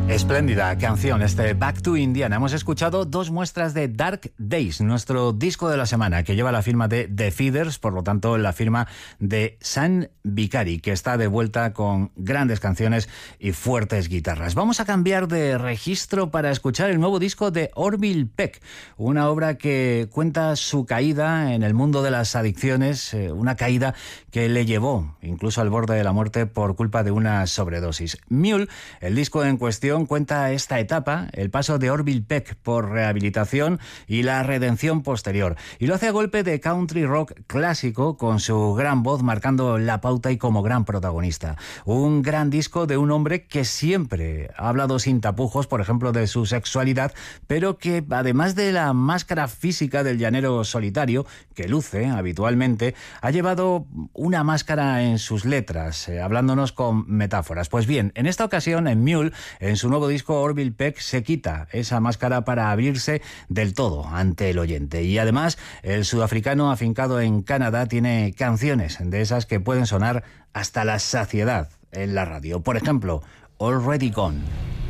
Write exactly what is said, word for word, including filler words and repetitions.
Espléndida canción, este Back to Indiana. Hemos escuchado dos muestras de Dark Days, nuestro disco de la semana, que lleva la firma de The Feeders, por lo tanto la firma de Sam Vicari, que está de vuelta con grandes canciones y fuertes guitarras. Vamos a cambiar de registro para escuchar el nuevo disco de Orville Peck, una obra que cuenta su caída en el mundo de las adicciones, eh, una caída que le llevó incluso al borde de la muerte por culpa de una sobredosis. Mule, el disco en cuestión, cuenta esta etapa, el paso de Orville Peck por rehabilitación y la redención posterior. Y lo hace a golpe de country rock clásico, con su gran voz marcando la pauta y como gran protagonista. Un gran disco de un hombre que siempre ha hablado sin tapujos, por ejemplo, de su sexualidad, pero que además de la máscara física del llanero solitario, que luce habitualmente, ha llevado una máscara en sus letras, eh, hablándonos con metáforas. Pues bien, en esta ocasión, en Mule, en su nuevo disco, Orville Peck se quita esa máscara para abrirse del todo ante el oyente. Y además, el sudafricano afincado en Canadá tiene canciones de esas que pueden sonar hasta la saciedad en la radio. Por ejemplo, Already Gone.